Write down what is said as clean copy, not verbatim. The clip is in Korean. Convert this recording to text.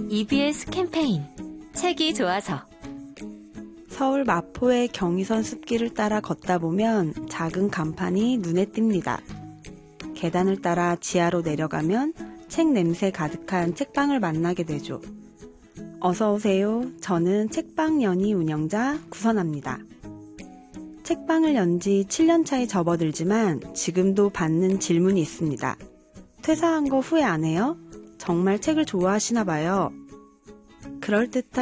EBS 캠페인 책이 좋아서. 서울 마포의 경의선 숲길을 따라 걷다 보면 작은 간판이 눈에 띕니다. 계단을 따라 지하로 내려가면 책 냄새 가득한 책방을 만나게 되죠. 어서 오세요. 저는 책방 연희 운영자 구선아입니다. 책방을 연 지 7년 차에 접어들지만 지금도 받는 질문이 있습니다. 퇴사한 거 후회 안 해요? 정말 책을 좋아하시나 봐요. 그럴듯한